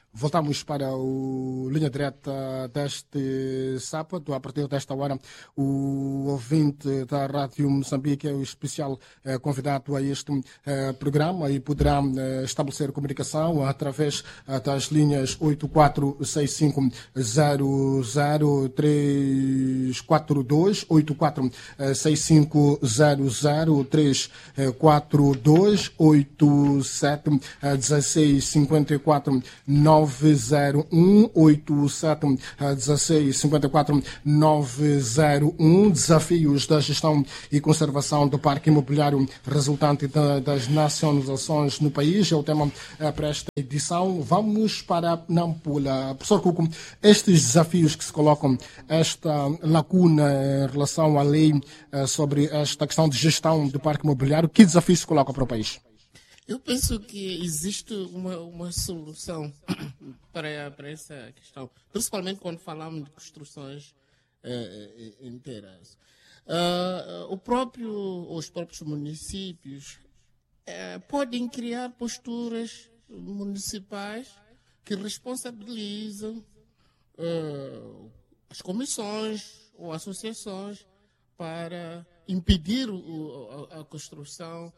Voltamos para o Linha Direta deste sábado. A partir desta hora, o ouvinte da Rádio Moçambique é o especial convidado a este programa e poderá estabelecer comunicação através das linhas 8465000342, 8465000342, 871654 901 87 16 54 901. Desafios da gestão e conservação do parque imobiliário resultante das nacionalizações no país é o tema para esta edição. Vamos para Nampula. Professor Cuco, estes desafios que se colocam, esta lacuna em relação à lei sobre esta questão de gestão do parque imobiliário, que desafios se colocam para o país? Eu penso que existe uma solução para essa questão, principalmente quando falamos de construções inteiras. Os próprios municípios podem criar posturas municipais que responsabilizam as comissões ou associações para impedir a construção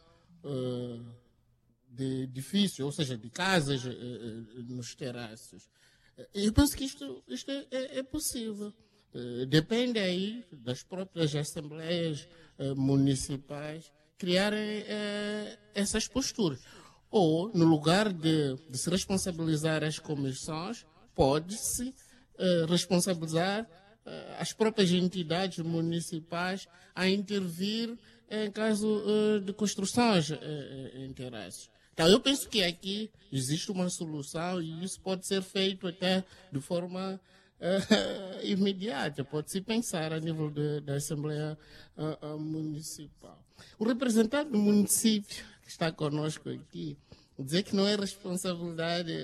de edifícios, ou seja, de casas nos terraços. Eu penso que isto é possível. Depende aí das próprias assembleias municipais criarem essas posturas. Ou, no lugar de se responsabilizar as comissões, pode-se responsabilizar as próprias entidades municipais a intervir em caso de construções em terraços. Então, eu penso que aqui existe uma solução e isso pode ser feito até de forma imediata. Pode-se pensar a nível da Assembleia Municipal. O representante do município que está conosco aqui dizer que não é responsabilidade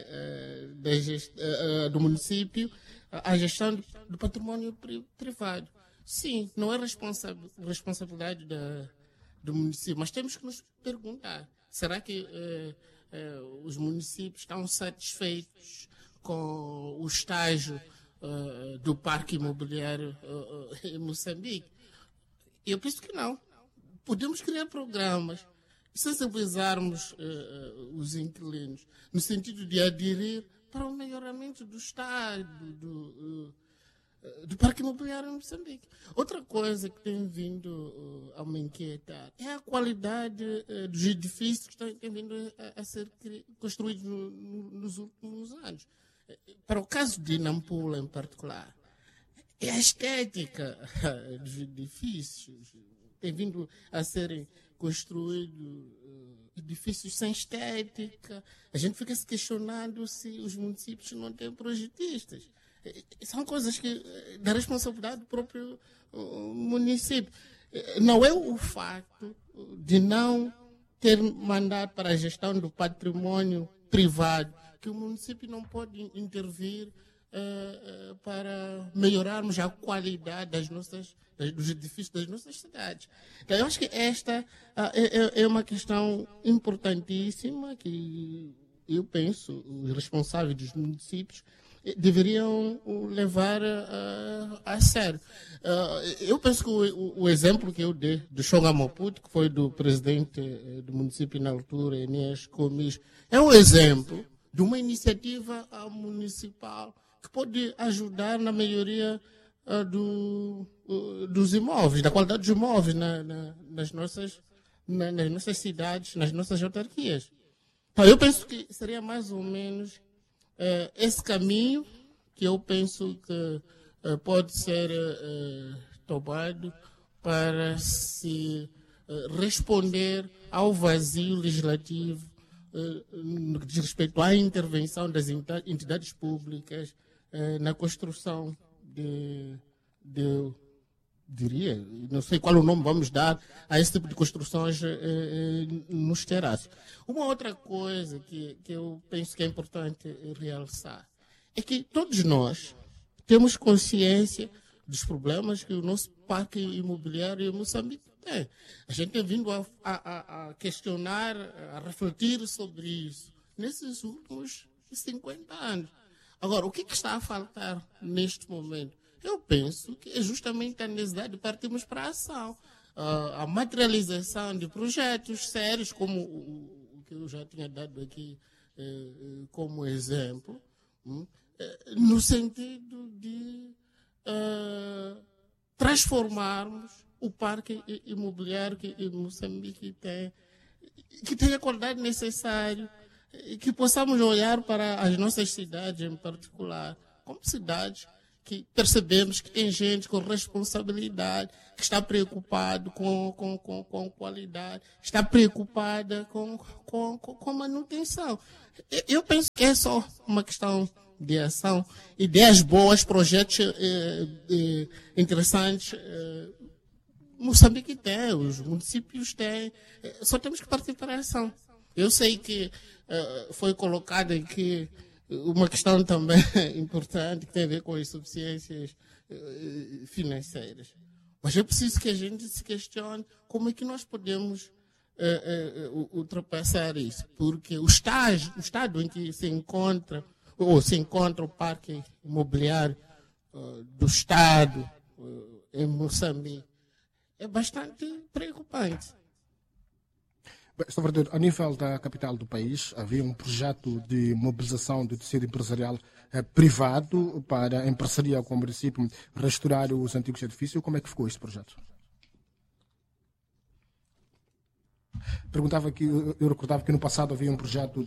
do município a gestão do património privado. Sim, não é responsabilidade do município, mas temos que nos perguntar, será que os municípios estão satisfeitos com o estágio do parque imobiliário em Moçambique? Eu penso que não. Podemos criar programas, sensibilizarmos os inquilinos no sentido de aderir para o melhoramento do estado do parque imobiliário em Moçambique. Outra coisa que tem vindo a me inquietar é a qualidade dos edifícios que têm vindo a ser construídos nos últimos anos. Para o caso de Nampula, em particular, é a estética dos edifícios. Tem vindo a serem construídos edifícios sem estética. A gente fica se questionando se os municípios não têm projetistas. São coisas da responsabilidade do próprio município. Não é o facto de não ter mandado para a gestão do património privado que o município não pode intervir para melhorarmos a qualidade dos edifícios das nossas cidades. Então, eu acho que esta é uma questão importantíssima que eu penso os responsáveis dos municípios deveriam levar a sério. Eu penso que o exemplo que eu dei do Chonga Maputo, que foi do presidente do município na altura, Enéas Comis, é um exemplo de uma iniciativa municipal que pode ajudar na melhoria dos imóveis, da qualidade dos imóveis nas nossas cidades, nas nossas autarquias. Então, eu penso que seria mais ou menos esse caminho que eu penso que pode ser tomado para se responder ao vazio legislativo no que diz respeito à intervenção das entidades públicas na construção diria, não sei qual o nome vamos dar a esse tipo de construções nos terraços. Uma outra coisa que eu penso que é importante realçar é que todos nós temos consciência dos problemas que o nosso parque imobiliário em Moçambique tem. A gente tem vindo a questionar, a refletir sobre isso nesses últimos 50 anos. Agora, o que está a faltar neste momento? Eu penso que é justamente a necessidade de partirmos para a ação. A materialização de projetos sérios, como o que eu já tinha dado aqui como exemplo, no sentido de transformarmos o parque imobiliário que em Moçambique tem, que tem a qualidade necessária, e que possamos olhar para as nossas cidades em particular, como cidades que percebemos que tem gente com responsabilidade, que está preocupado com qualidade, está preocupada com manutenção. Eu penso que é só uma questão de ação, ideias boas, projetos interessantes. Moçambique tem, os municípios têm, só temos que partir para a ação. Eu sei que foi colocada aqui uma questão também importante que tem a ver com as suficiências financeiras. Mas é preciso que a gente se questione como é que nós podemos ultrapassar isso. Porque o estado em que se encontra o parque imobiliário do Estado em Moçambique é bastante preocupante. Sr. Vereador, a nível da capital do país, havia um projeto de mobilização do tecido empresarial privado para, em parceria com o município, restaurar os antigos edifícios. Como é que ficou este projeto? Perguntava que eu recordava que no passado havia um projeto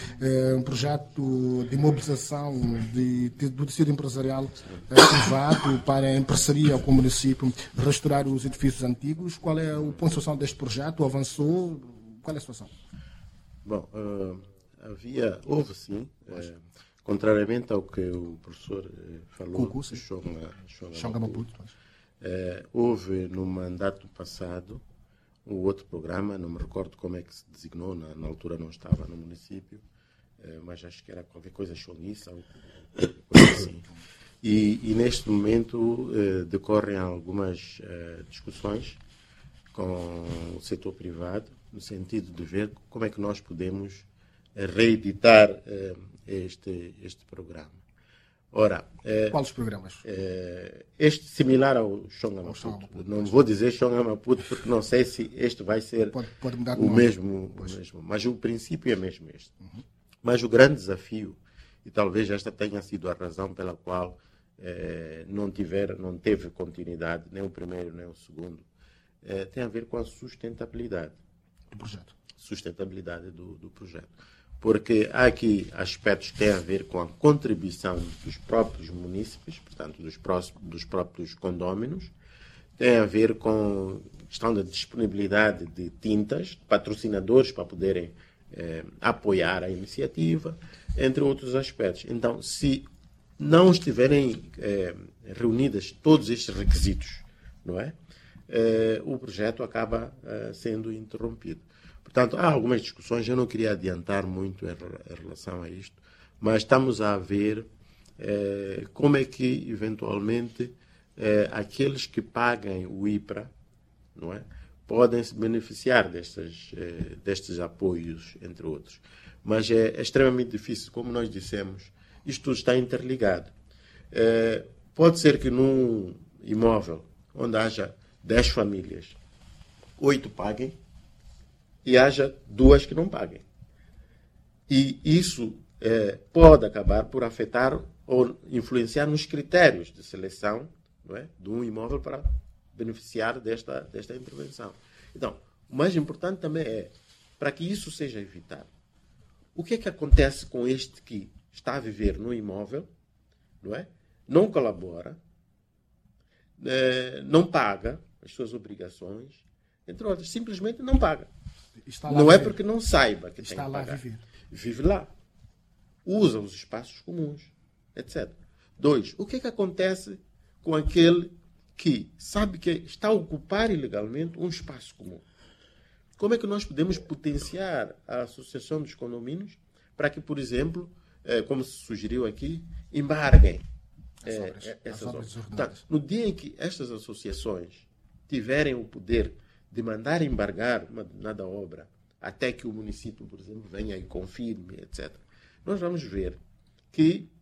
de mobilização do tecido empresarial privado para, em parceria com o município, restaurar os edifícios antigos. Qual é o ponto de situação deste projeto? Avançou? Qual é a situação? Bom, houve sim, contrariamente ao que o professor falou, Xonga Maputo. Houve no mandato passado um outro programa, não me recordo como é que se designou, na altura não estava no município, mas acho que era qualquer coisa choniça, ou coisa assim. E neste momento decorrem algumas discussões com o setor privado, no sentido de ver como é que nós podemos reeditar este programa. Ora, quais programas? Este similar ao Xonga Maputo. Não vou dizer Xonga Maputo porque não sei se este vai ser pode mudar o mesmo, mas o princípio é mesmo este. Uhum. Mas o grande desafio, e talvez esta tenha sido a razão pela qual não teve continuidade, nem o primeiro nem o segundo, tem a ver com a sustentabilidade do projeto. Sustentabilidade do projeto. Porque há aqui aspectos que têm a ver com a contribuição dos próprios munícipes, portanto, dos próprios condóminos, tem a ver com a questão da disponibilidade de tintas, de patrocinadores para poderem apoiar a iniciativa, entre outros aspectos. Então, se não estiverem reunidas todos estes requisitos, não é? O projeto acaba sendo interrompido. Portanto, há algumas discussões, eu não queria adiantar muito em relação a isto, mas estamos a ver como é que, eventualmente, aqueles que paguem o IPRA, não é, podem se beneficiar destes apoios, entre outros. Mas é extremamente difícil, como nós dissemos, isto tudo está interligado. Pode ser que num imóvel onde haja 10 famílias, 8 paguem, e haja 2 que não paguem. E isso pode acabar por afetar ou influenciar nos critérios de seleção, não é, de um imóvel para beneficiar desta intervenção. Então, o mais importante também é, para que isso seja evitado, o que é que acontece com este que está a viver no imóvel, não é? Não colabora, não paga as suas obrigações, entre outras, simplesmente não paga. Não é porque não saiba que tem que pagar. Vive lá. Usa os espaços comuns, etc. 2. O que é que acontece com aquele que sabe que está a ocupar ilegalmente um espaço comum? Como é que nós podemos potenciar a associação dos condomínios para que, por exemplo, como se sugeriu aqui, embarguem essas obras? Portanto, no dia em que estas associações tiverem o poder de mandar embargar uma determinada obra até que o município, por exemplo, venha e confirme, etc., nós vamos ver que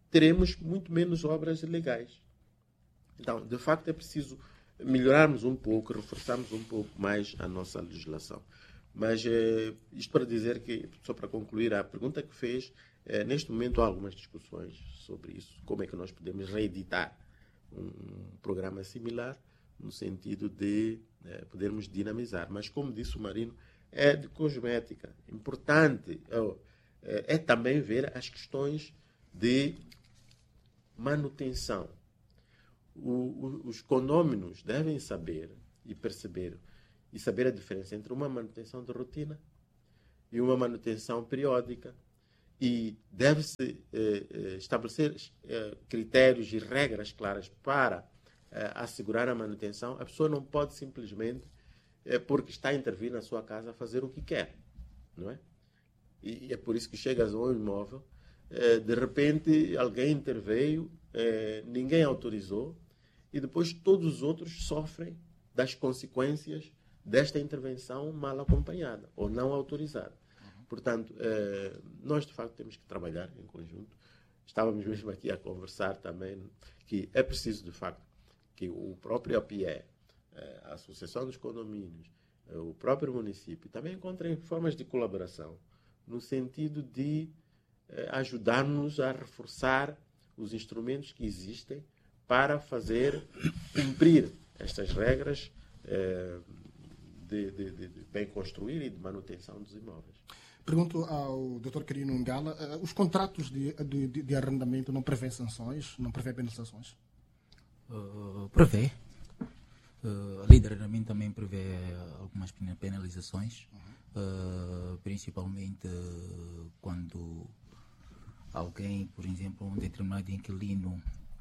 teremos muito menos obras ilegais. Então, de facto, é preciso melhorarmos um pouco, reforçarmos um pouco mais a nossa legislação. Mas isto para dizer que, só para concluir a pergunta que fez, neste momento há algumas discussões sobre isso. Como é que nós podemos reeditar um programa similar no sentido de podermos dinamizar. Mas, como disse o Marino, é de cosmética. Importante é também ver as questões de manutenção. Os condôminos devem saber e perceber e saber a diferença entre uma manutenção de rotina e uma manutenção periódica. E deve-se estabelecer critérios e regras claras para assegurar a manutenção. A pessoa não pode simplesmente, porque está a intervir na sua casa, fazer o que quer, não é? E é por isso que chegas a um imóvel, de repente alguém interveio, ninguém autorizou, e depois todos os outros sofrem das consequências desta intervenção mal acompanhada ou não autorizada. Portanto, nós de facto temos que trabalhar em conjunto. Estávamos mesmo aqui a conversar também que é preciso de facto que o próprio APIE, a Associação dos Condomínios, o próprio município também encontrem formas de colaboração no sentido de ajudar-nos a reforçar os instrumentos que existem para fazer cumprir estas regras de bem construir e de manutenção dos imóveis. Pergunto ao Dr. Quirino Ngala, os contratos de arrendamento não prevêem sanções, não prevêem penalizações? Prevê. A lei de arrendamento também prevê algumas penalizações, principalmente quando alguém, por exemplo, um determinado inquilino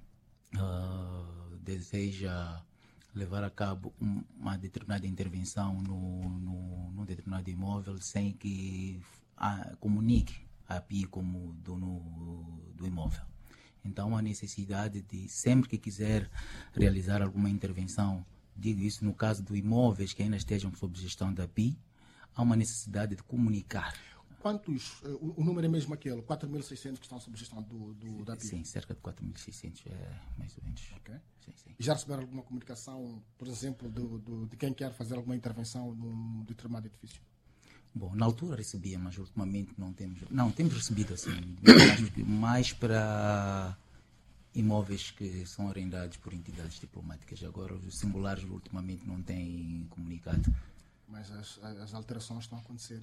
deseja levar a cabo uma determinada intervenção num determinado imóvel sem que comunique a API como dono do imóvel. Então, há necessidade de, sempre que quiser realizar alguma intervenção, digo isso no caso de imóveis que ainda estejam sob gestão da API, há uma necessidade de comunicar. Quantos, o número é mesmo aquele, 4.600 que estão sob gestão da API? Sim, cerca de 4.600, mais ou menos. Okay. Sim, sim. E já receberam alguma comunicação, por exemplo, de quem quer fazer alguma intervenção num determinado edifício? Bom, na altura recebia, mas ultimamente não temos. Não, temos recebido assim, mais para imóveis que são arrendados por entidades diplomáticas. Agora, os singulares ultimamente não têm comunicado. Mas as alterações estão a acontecer.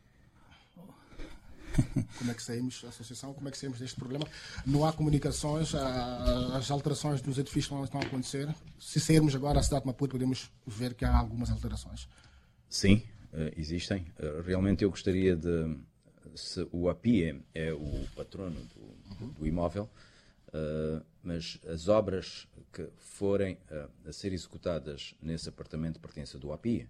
Como é que saímos, a associação, como é que saímos deste problema? Não há comunicações, as alterações dos edifícios não estão a acontecer. Se sairmos agora à cidade de Maputo, podemos ver que há algumas alterações. Sim, existem. Realmente eu gostaria de, se o API é o patrono do imóvel, mas as obras que forem a ser executadas nesse apartamento pertencem do API.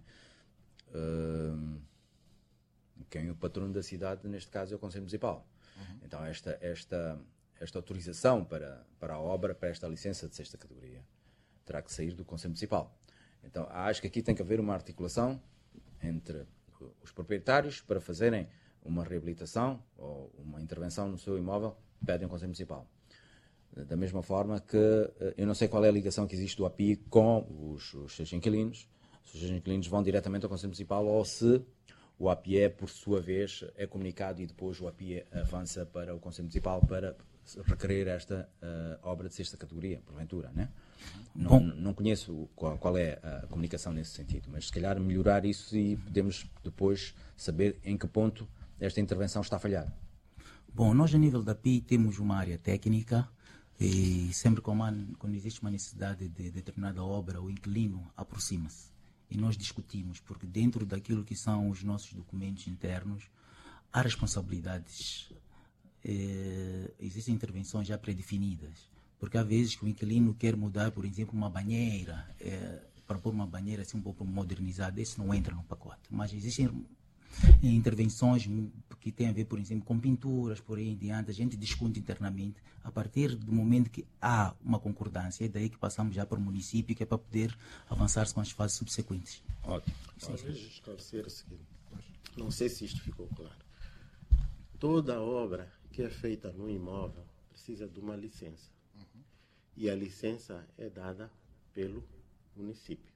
Quem é o patrono da cidade, neste caso, é o Conselho Municipal. Então, esta autorização para a obra, para esta licença de sexta categoria, terá que sair do Conselho Municipal. Então, acho que aqui tem que haver uma articulação entre os proprietários para fazerem uma reabilitação ou uma intervenção no seu imóvel, pedem ao Conselho Municipal. Da mesma forma que eu não sei qual é a ligação que existe do API com os seus inquilinos. Se os seus inquilinos vão diretamente ao Conselho Municipal ou se o API, por sua vez, é comunicado e depois o API avança para o Conselho Municipal para requerer esta obra de sexta categoria, porventura, né? Não conheço qual é a comunicação nesse sentido, mas se calhar melhorar isso e podemos depois saber em que ponto esta intervenção está a falhar. Bom, nós a nível da API temos uma área técnica e sempre quando existe uma necessidade de determinada obra, o inquilino aproxima-se. E nós discutimos, porque dentro daquilo que são os nossos documentos internos, há responsabilidades, existem intervenções já predefinidas. Porque há vezes que o inquilino quer mudar, por exemplo, uma banheira, para pôr uma banheira assim um pouco modernizada, isso não entra no pacote. Mas existem intervenções que têm a ver, por exemplo, com pinturas, por aí em diante, a gente discute internamente, a partir do momento que há uma concordância, é daí que passamos já para o município, que é para poder avançar com as fases subsequentes. Ótimo. Talvez esclarecer o seguinte, não sei se isto ficou claro. Toda obra que é feita no imóvel precisa de uma licença. E a licença é dada pelo município.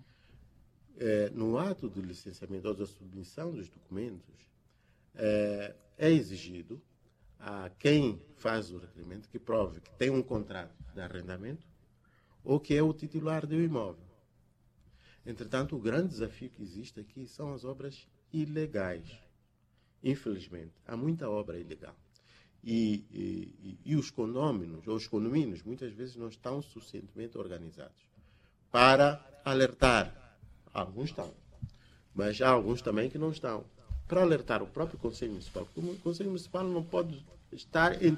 No ato do licenciamento ou da submissão dos documentos, é exigido a quem faz o requerimento que prove que tem um contrato de arrendamento ou que é o titular do imóvel. Entretanto, o grande desafio que existe aqui são as obras ilegais. Infelizmente, há muita obra ilegal. E os condôminos ou os condomínios muitas vezes não estão suficientemente organizados para alertar. Alguns estão, mas há alguns também que não estão. Para alertar o próprio Conselho Municipal, porque o Conselho Municipal não pode estar em